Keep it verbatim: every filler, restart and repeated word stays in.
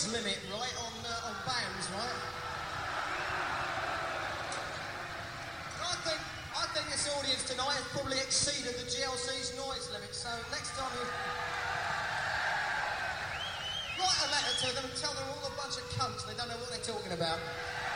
noise limit, right, on uh, on bands, right? I think I think this audience tonight has probably exceeded the G L C's noise limit. So next time you write a letter to them and tell them all a bunch of cunts. They don't know what they're talking about.